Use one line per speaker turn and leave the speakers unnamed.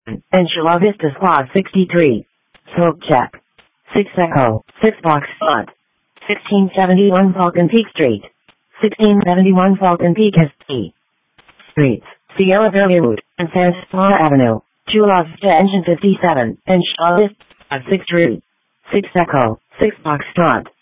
and Chula Vista Squad 63. Smoke check. 6 Echo, 6 Box Spot. 1671 Falcon Peak Street. 1671 Falcon Peak ST. Streets, Sierra Valley Route, and San Spa Avenue. Chula Vista Engine 57, and Chula Vista 63. 6 Echo, 6 Box Spot.